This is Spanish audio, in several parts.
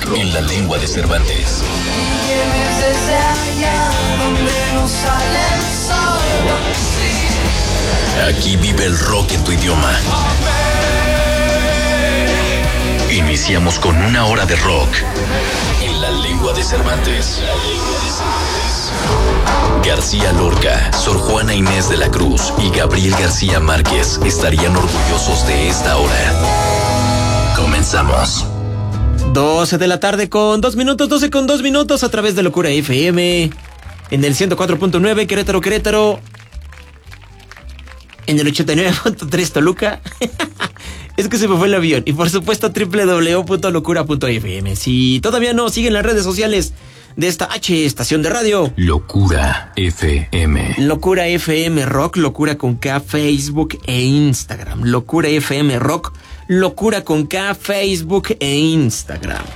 en la lengua de Cervantes. Vienes desde allá donde no sale el sol. Aquí vive el rock en tu idioma. Iniciamos con una hora de rock en la lengua de Cervantes. García Lorca, Sor Juana Inés de la Cruz y Gabriel García Márquez estarían orgullosos de esta hora. Comenzamos. 12 de la tarde con 2 minutos, 12 con 2 minutos a través de Locura FM. En el 104.9 Querétaro. En el 89.3 Toluca. Es que se me fue el avión. Y por supuesto www.locura.fm. Si todavía no siguen las redes sociales de esta estación de radio. Locura FM. Locura FM Rock, Locura con K, Facebook e Instagram. Locura FM Rock, Locura con K, Facebook e Instagram.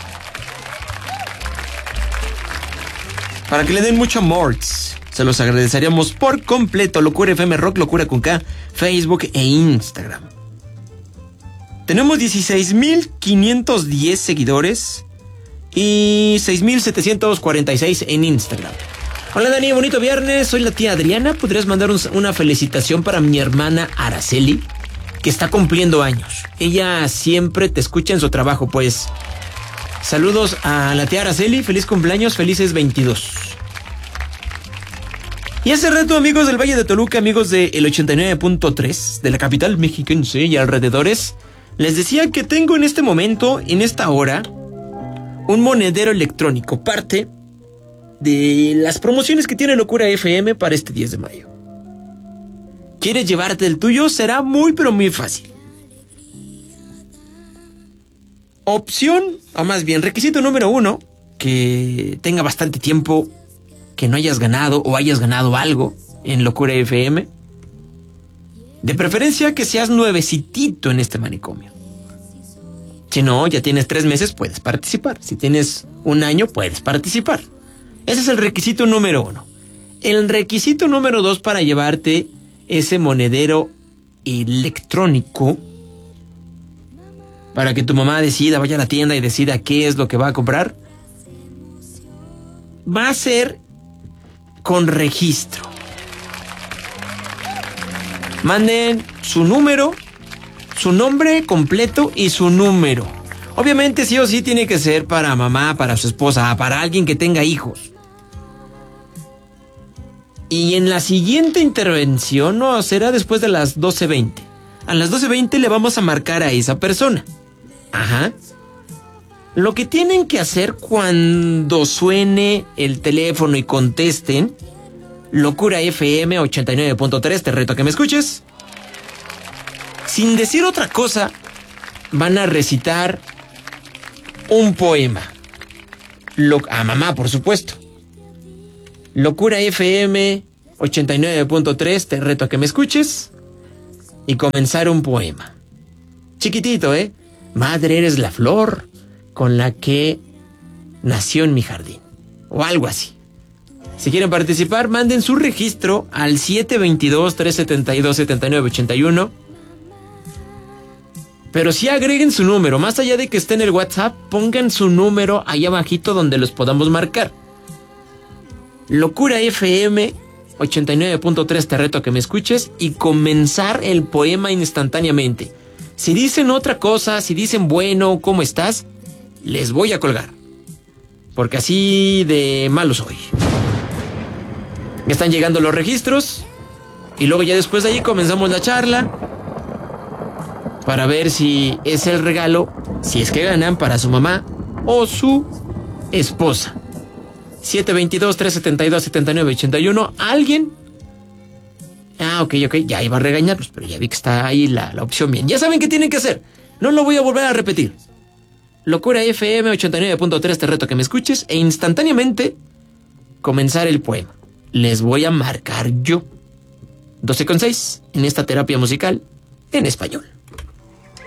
Para que le den mucho amor, se los agradeceríamos por completo. Locura FM Rock, Locura con K, Facebook e Instagram. Tenemos 16,510 seguidores y 6,746 en Instagram. Hola Dani, bonito viernes, soy la tía Adriana. ¿Podrías mandar una felicitación para mi hermana Araceli, que está cumpliendo años? Ella siempre te escucha en su trabajo, pues. Saludos a la tía Araceli, feliz cumpleaños, felices 22. Y hace rato, amigos del Valle de Toluca, amigos del 89.3 de la capital mexiquense y alrededores, les decía que tengo en este momento, en esta hora, un monedero electrónico, parte de las promociones que tiene Locura FM para este 10 de mayo. ¿Quieres llevarte el tuyo? Será muy pero muy fácil. Opción, o más bien requisito número 1, que tenga bastante tiempo que no hayas ganado o hayas ganado algo en Locura FM. De preferencia que seas nuevecitito en este manicomio. Si no, ya tienes 3 meses, puedes participar. Si tienes 1 año, puedes participar. Ese es el requisito número 1. El requisito número 2 para llevarte ese monedero electrónico, para que tu mamá decida, vaya a la tienda y decida qué es lo que va a comprar, va a ser con registro. Manden su número, su nombre completo y su número. Obviamente sí o sí tiene que ser para mamá, para su esposa, para alguien que tenga hijos. Y en la siguiente intervención, no, será después de las 12:20. A las 12:20 le vamos a marcar a esa persona. Ajá. Lo que tienen que hacer cuando suene el teléfono y contesten, Locura FM 89.3, te reto a que me escuches. Sin decir otra cosa, van a recitar un poema. A mamá, por supuesto. Locura FM 89.3, te reto a que me escuches. Y comenzar un poema. Chiquitito, ¿eh? Madre, eres la flor con la que nació en mi jardín. O algo así. Si quieren participar, manden su registro al 722-372-7981. Pero sí agreguen su número. Más allá de que esté en el WhatsApp, pongan su número ahí abajito donde los podamos marcar. Locura FM 89.3, te reto a que me escuches y comenzar el poema instantáneamente. Si dicen otra cosa, si dicen bueno, ¿cómo estás?, les voy a colgar. Porque así de malo soy. Me están llegando los registros y luego ya después de ahí comenzamos la charla para ver si es el regalo, si es que ganan, para su mamá o su esposa. 722-372-7981. ¿Alguien? Ok, ya iba a regañarlos, pero ya vi que está ahí la opción bien. Ya saben qué tienen que hacer. No lo voy a volver a repetir. Locura FM 89.3, te reto a que me escuches e instantáneamente comenzar el poema. Les voy a marcar yo. 12:06 en esta terapia musical en español.